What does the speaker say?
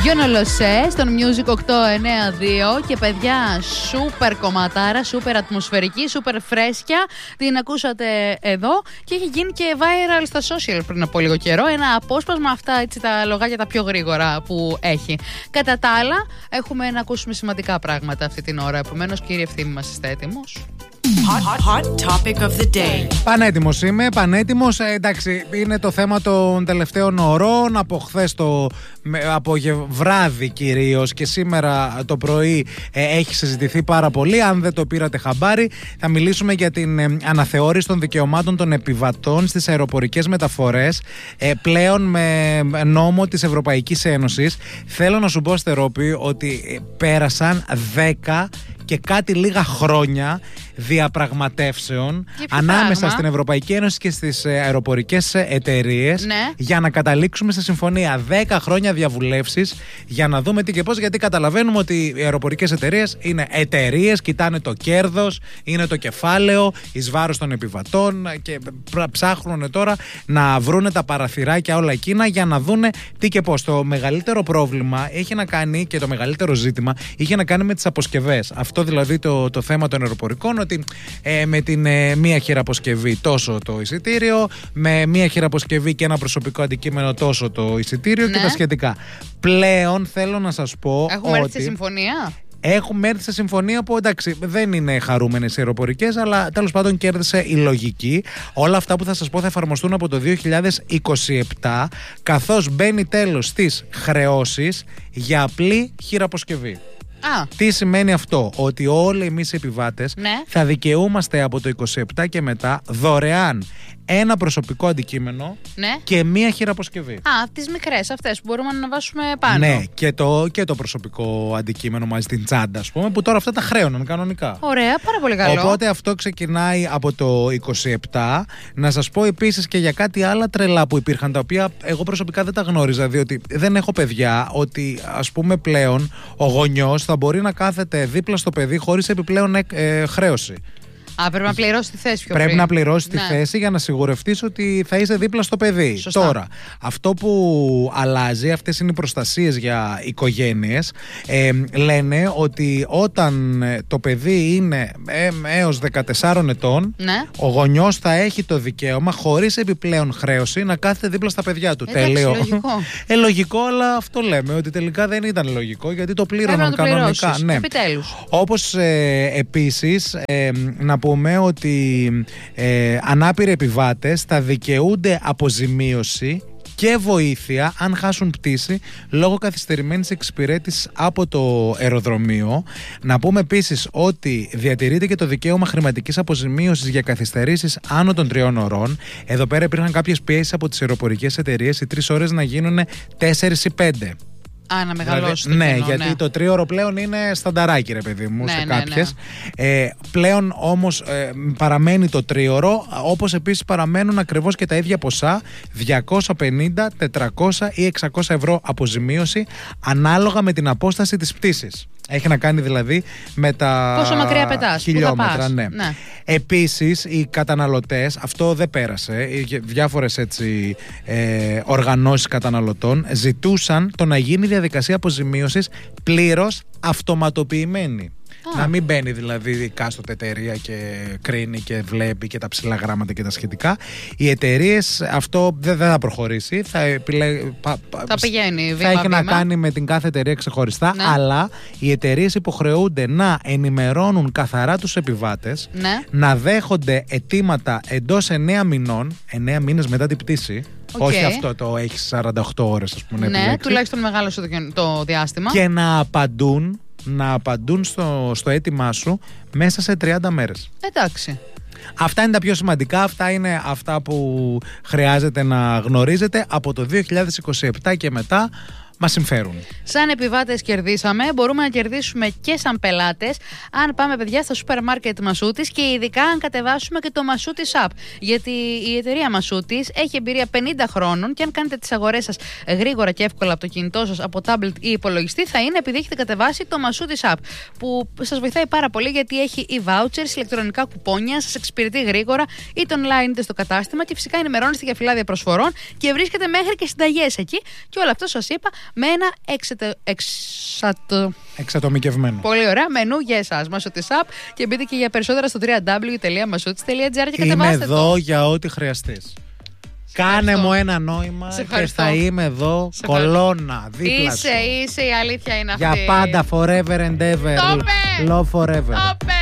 Γιονολοσέ στον Music 892 και παιδιά, σούπερ κομματάρα, σούπερ ατμοσφαιρική, σούπερ φρέσκια. Την ακούσατε εδώ και έχει γίνει και viral στα social πριν από λίγο καιρό. Ένα απόσπασμα, αυτά έτσι τα λογάκια τα πιο γρήγορα που έχει. Κατά τα άλλα, έχουμε να ακούσουμε σημαντικά πράγματα αυτή την ώρα. Επομένως, κύριε Ευθύμη, μας είστε έτοιμος? Hot topic of the day. Πανέτοιμος είμαι, πανέτοιμος. Εντάξει, είναι το θέμα των τελευταίων ωρών. Από χθες από βράδυ κυρίως και σήμερα το πρωί έχει συζητηθεί πάρα πολύ. Αν δεν το πήρατε χαμπάρι, θα μιλήσουμε για την αναθεώρηση των δικαιωμάτων των επιβατών στις αεροπορικές μεταφορές, πλέον με νόμο της Ευρωπαϊκής Ένωσης. Θέλω να σου πω, Στερόπη, ότι πέρασαν 10 και κάτι λίγα χρόνια διαπραγματεύσεων ανάμεσα στην Ευρωπαϊκή Ένωση και στις αεροπορικές εταιρείες, για να καταλήξουμε σε συμφωνία. 10 χρόνια διαβουλεύσεις για να δούμε τι και πώς, γιατί καταλαβαίνουμε ότι οι αεροπορικές εταιρείες είναι εταιρείες, κοιτάνε το κέρδος, είναι το κεφάλαιο εις βάρος των επιβατών και ψάχνουν τώρα να βρούνε τα παραθυράκια όλα εκείνα για να δούνε τι και πώς. Το μεγαλύτερο πρόβλημα έχει να κάνει, και το μεγαλύτερο ζήτημα είχε να κάνει με τις αποσκευές. Αυτό δηλαδή το θέμα των αεροπορικών, ότι με την μία χειραποσκευή τόσο το εισιτήριο, με μία χειραποσκευή και ένα προσωπικό αντικείμενο τόσο το εισιτήριο και τα σχετικά. Πλέον θέλω να σας πω έχουμε έρθει σε συμφωνία. Έχουμε έρθει σε συμφωνία που, εντάξει, δεν είναι χαρούμενες οι αεροπορικές, αλλά τέλος πάντων κέρδισε η λογική. Όλα αυτά που θα σας πω θα εφαρμοστούν από το 2027, καθώς μπαίνει τέλος στις χρεώσεις για απλή χειραποσκευή. Τι σημαίνει αυτό? Ότι όλοι εμείς οι επιβάτες θα δικαιούμαστε από το 27 και μετά δωρεάν ένα προσωπικό αντικείμενο και μία χειραποσκευή. Τις μικρές αυτές που μπορούμε να αναβάσουμε πάνω. Ναι, και το προσωπικό αντικείμενο μαζί στην τσάντα, ας πούμε, που τώρα αυτά τα χρέωναν κανονικά. Ωραία, πάρα πολύ καλό. Οπότε αυτό ξεκινάει από το 27. Να σας πω επίσης και για κάτι άλλα τρελά που υπήρχαν, τα οποία εγώ προσωπικά δεν τα γνώριζα, διότι δεν έχω παιδιά, ότι ας πούμε πλέον ο γονιός θα μπορεί να κάθεται δίπλα στο παιδί χωρίς επιπλέον χρέωση. Πρέπει να πληρώσει τη θέση πιο Πρέπει να πληρώσει τη θέση για να σιγουρευτείς ότι θα είσαι δίπλα στο παιδί. Σωστά. Τώρα, αυτό που αλλάζει, αυτές είναι οι προστασίες για οικογένειες. Λένε ότι όταν το παιδί είναι έως 14 ετών, ο γονιός θα έχει το δικαίωμα, χωρίς επιπλέον χρέωση, να κάθεται δίπλα στα παιδιά του. Τέλειο. Λογικό, αλλά αυτό λέμε, ότι τελικά δεν ήταν λογικό, γιατί το πλήρωναν κανονικά. Ναι. Επιτέλους. Όπως επίσης να πούμε ότι ανάπηροι επιβάτες θα δικαιούνται αποζημίωση και βοήθεια αν χάσουν πτήση λόγω καθυστερημένης εξυπηρέτησης από το αεροδρομίο. Να πούμε επίσης ότι διατηρείται και το δικαίωμα χρηματικής αποζημίωσης για καθυστερήσεις άνω των 3 ωρών. Εδώ πέρα υπήρχαν κάποιες πιέσεις από τις αεροπορικές εταιρείες οι 3 ώρες να γίνουν 4 ή 5. Να μεγαλώσει δηλαδή, γιατί το 3ωρο πλέον είναι στανταράκι, ρε παιδί μου, σε κάποιες. Πλέον όμως παραμένει το 3ωρο, όπως επίσης παραμένουν ακριβώς και τα ίδια ποσά, 250, 400 ή 600 ευρώ αποζημίωση, ανάλογα με την απόσταση της πτήσης. Έχει να κάνει δηλαδή με τα πόσο μακριά πετάς, χιλιόμετρα. Ναι. Επίσης, οι καταναλωτές, αυτό δεν πέρασε, διάφορες έτσι οργανώσεις καταναλωτών ζητούσαν το να γίνει η διαδικασία αποζημίωσης πλήρως αυτοματοποιημένη. Να μην μπαίνει δηλαδή η κάστοτε εταιρεία και κρίνει και βλέπει και τα ψηλά γράμματα και τα σχετικά. Οι εταιρείες αυτό δεν θα προχωρήσει. Θα πηγαίνει θα έχει να κάνει με την κάθε εταιρεία ξεχωριστά. Αλλά οι εταιρείες υποχρεούνται να ενημερώνουν καθαρά τους επιβάτες, να δέχονται αιτήματα εντός 9 μηνών, 9 μήνες μετά την πτήση. Όχι αυτό το έχει 48 ώρες, ας πούμε. Ναι, τουλάχιστον μεγάλο το διάστημα. Και να απαντούν στο αίτημά σου μέσα σε 30 μέρες. Εντάξει. Αυτά είναι τα πιο σημαντικά, αυτά είναι αυτά που χρειάζεται να γνωρίζετε. Από το 2027 και μετά μας συμφέρουν. Σαν επιβάτες κερδίσαμε, μπορούμε να κερδίσουμε και σαν πελάτες αν πάμε, παιδιά, στο σούπερ μάρκετ Μασούτης και ειδικά αν κατεβάσουμε και το Μασούτης App. Γιατί η εταιρεία Μασούτης έχει εμπειρία 50 χρόνων και αν κάνετε τις αγορές σας γρήγορα και εύκολα από το κινητό σας, από τάμπλετ ή υπολογιστή, θα είναι επειδή έχετε κατεβάσει το Μασούτης App, που σας βοηθάει πάρα πολύ γιατί έχει e-vouchers, ηλεκτρονικά κουπόνια, σας εξυπηρετεί γρήγορα είτε online είτε στο κατάστημα και φυσικά ενημερώνεστε για φυλάδια προσφορών και βρίσκετε μέχρι και συνταγές εκεί. Και όλο αυτό σας είπα με ένα εξατομικευμένο. Πολύ ωραία. Μενού για εσάς. Μασούτης App. Και μπείτε και για περισσότερα στο www.masoutis.gr και είμαι κατεβάστε εδώ το. για ό,τι χρειαστείς. Κάνε μου ένα νόημα και θα είμαι εδώ κολόνα δίπλα σου. Είσαι, η αλήθεια είναι αυτή. Για πάντα, forever and ever. Το πες! Love forever. Το πες!